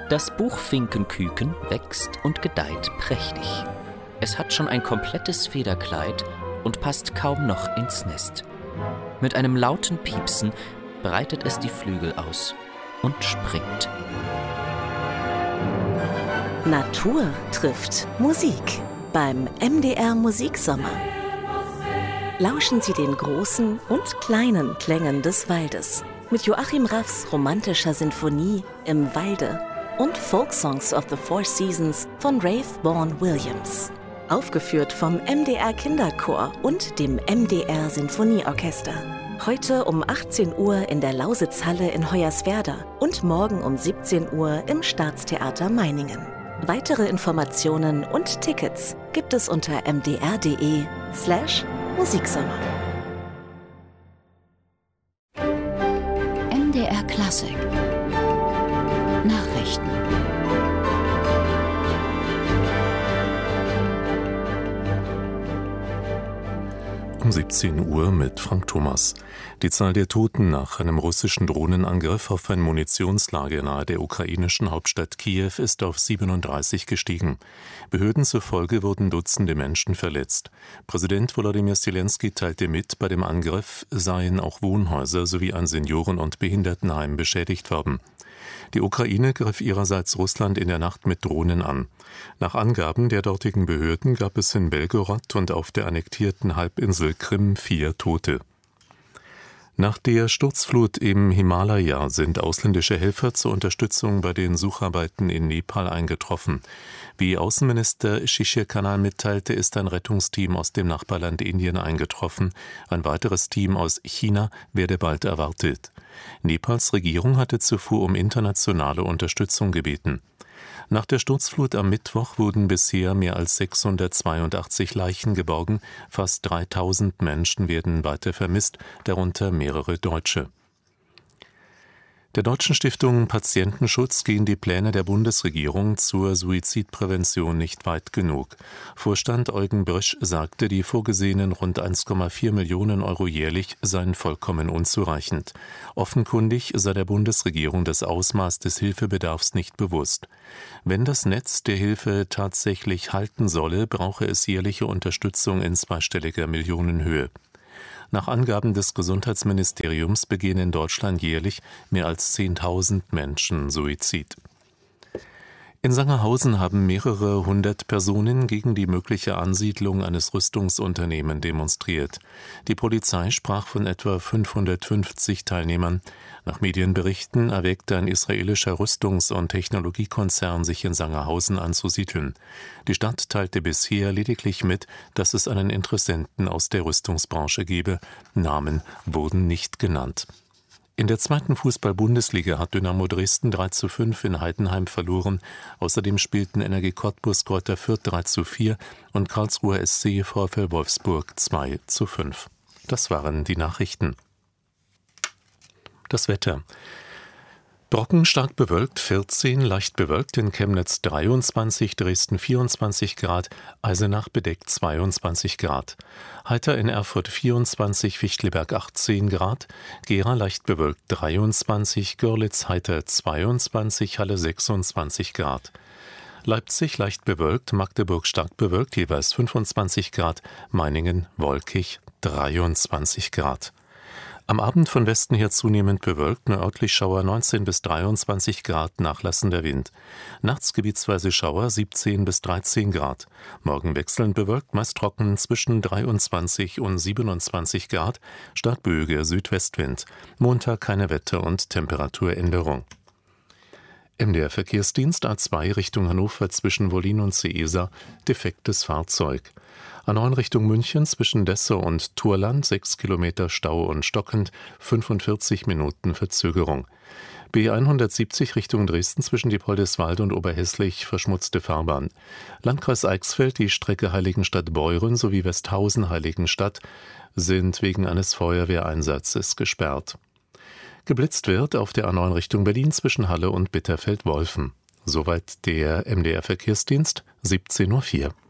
Das Buchfinkenküken wächst und gedeiht prächtig. Es hat schon ein komplettes Federkleid und passt kaum noch ins Nest. Mit einem lauten Piepsen breitet es die Flügel aus und springt. Natur trifft Musik beim MDR Musiksommer. Lauschen Sie den großen und kleinen Klängen des Waldes mit Joachim Raffs romantischer Sinfonie Im Walde und Folksongs of the Four Seasons von Rafe Vaughan Williams. Aufgeführt vom MDR Kinderchor und dem MDR Sinfonieorchester. Heute um 18 Uhr in der Lausitzhalle in Hoyerswerda und morgen um 17 Uhr im Staatstheater Meiningen. Weitere Informationen und Tickets gibt es unter mdr.de/Musiksommer. MDR Klassik Nachrichten. Um 17 Uhr mit Frank Thomas. Die Zahl der Toten nach einem russischen Drohnenangriff auf ein Munitionslager nahe der ukrainischen Hauptstadt Kiew ist auf 37 gestiegen. Behörden zufolge wurden Dutzende Menschen verletzt. Präsident Volodymyr Zelensky teilte mit, bei dem Angriff seien auch Wohnhäuser sowie ein Senioren- und Behindertenheim beschädigt worden. Die Ukraine griff ihrerseits Russland in der Nacht mit Drohnen an. Nach Angaben der dortigen Behörden gab es in Belgorod und auf der annektierten Halbinsel Krim 4 Tote. Nach der Sturzflut im Himalaya sind ausländische Helfer zur Unterstützung bei den Sucharbeiten in Nepal eingetroffen. Wie Außenminister Shishir Khanal mitteilte, ist ein Rettungsteam aus dem Nachbarland Indien eingetroffen. Ein weiteres Team aus China werde bald erwartet. Nepals Regierung hatte zuvor um internationale Unterstützung gebeten. Nach der Sturzflut am Mittwoch wurden bisher mehr als 682 Leichen geborgen, fast 3000 Menschen werden weiter vermisst, darunter mehrere Deutsche. Der Deutschen Stiftung Patientenschutz gehen die Pläne der Bundesregierung zur Suizidprävention nicht weit genug. Vorstand Eugen Brösch sagte, die vorgesehenen rund 1,4 Millionen Euro jährlich seien vollkommen unzureichend. Offenkundig sei der Bundesregierung das Ausmaß des Hilfebedarfs nicht bewusst. Wenn das Netz der Hilfe tatsächlich halten solle, brauche es jährliche Unterstützung in zweistelliger Millionenhöhe. Nach Angaben des Gesundheitsministeriums begehen in Deutschland jährlich mehr als 10.000 Menschen Suizid. In Sangerhausen haben mehrere hundert Personen gegen die mögliche Ansiedlung eines Rüstungsunternehmens demonstriert. Die Polizei sprach von etwa 550 Teilnehmern. Nach Medienberichten erwägte ein israelischer Rüstungs- und Technologiekonzern, sich in Sangerhausen anzusiedeln. Die Stadt teilte bisher lediglich mit, dass es einen Interessenten aus der Rüstungsbranche gebe. Namen wurden nicht genannt. In der zweiten Fußball-Bundesliga hat Dynamo Dresden 3:5 in Heidenheim verloren. Außerdem spielten Energie Cottbus Greuther Fürth 3:4 und Karlsruher SC VfL Wolfsburg 2:5. Das waren die Nachrichten. Das Wetter. Trocken, stark bewölkt 14, leicht bewölkt in Chemnitz 23, Dresden 24 Grad, Eisenach bedeckt 22 Grad. Heiter in Erfurt 24, Fichtelberg 18 Grad, Gera leicht bewölkt 23, Görlitz heiter 22, Halle 26 Grad. Leipzig leicht bewölkt, Magdeburg stark bewölkt, jeweils 25 Grad, Meiningen wolkig 23 Grad. Am Abend von Westen her zunehmend bewölkt, nördlich Schauer 19 bis 23 Grad, nachlassender Wind. Nachts gebietsweise Schauer 17 bis 13 Grad. Morgen wechselnd bewölkt, meist trocken zwischen 23 und 27 Grad, stark böiger Südwestwind. Montag keine Wetter- und Temperaturänderung. MDR Verkehrsdienst A2 Richtung Hannover zwischen Wollin und Seesa, defektes Fahrzeug. A9 Richtung München zwischen Dessau und Turland 6 Kilometer Stau und stockend, 45 Minuten Verzögerung. B170 Richtung Dresden zwischen Diepoldeswalde und Oberhäslich verschmutzte Fahrbahn. Landkreis Eichsfeld, die Strecke Heiligenstadt-Beuren sowie Westhausen-Heiligenstadt sind wegen eines Feuerwehreinsatzes gesperrt. Geblitzt wird auf der A9 Richtung Berlin zwischen Halle und Bitterfeld-Wolfen. Soweit der MDR Verkehrsdienst, 17:04 Uhr.